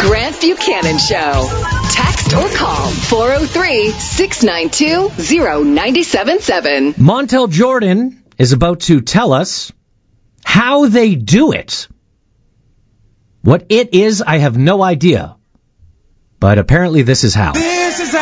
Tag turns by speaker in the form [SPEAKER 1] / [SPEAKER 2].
[SPEAKER 1] Grant Buchanan Show. Text or call 403-692-0977.
[SPEAKER 2] Montel Jordan is about to tell us how they do it. What it is, I have no idea. But apparently this is how.
[SPEAKER 3] This is how